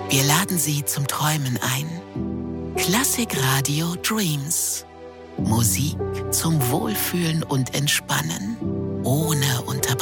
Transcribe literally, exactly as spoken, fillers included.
Wir laden Sie zum Träumen ein. Klassik Radio Dreams. Musik zum Wohlfühlen und Entspannen. Ohne Unterbrechung.